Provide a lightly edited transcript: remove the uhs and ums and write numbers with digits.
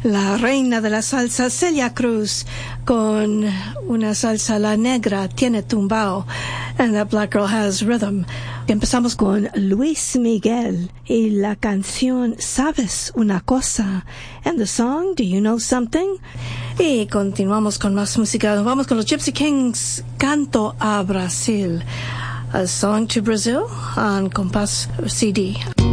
La reina de la salsa, Celia Cruz, con una salsa La Negra tiene tumbao, and that black girl has rhythm. Empezamos con Luis Miguel y la canción ¿Sabes una cosa? And the song, Do You Know Something? Y continuamos con más música. Vamos con los Gypsy Kings, Canto a Brasil. A Song to Brazil on Compass CD.